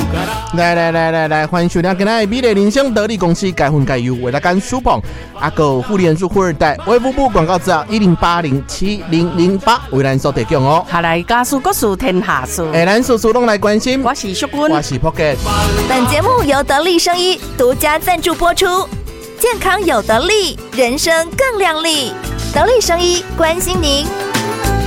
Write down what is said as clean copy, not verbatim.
来，欢迎收听今天的美丽人生得力公司改分改优为大家舒捧阿狗妇联数富二代微服部广告资料10807008为咱所提供哦。 下来家事各事天下事， 咱事事拢来关心。 我是淑君， 我是 Pocket。 本节目由得力生医独家赞助播出，健康有得力，人生更亮丽。得力生医关心您。